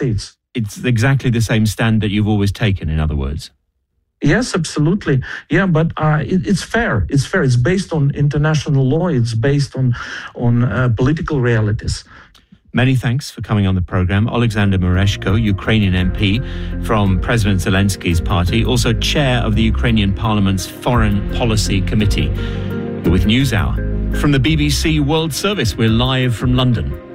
States. It's exactly the same stand that you've always taken, in other words. Yes, absolutely. Yeah, but it's fair. It's fair. It's based on international law. It's based on political realities. Many thanks for coming on the program. Alexander Mereshko, Ukrainian MP from President Zelensky's party, also chair of the Ukrainian Parliament's Foreign Policy Committee. You're with NewsHour. From the BBC World Service, we're live from London.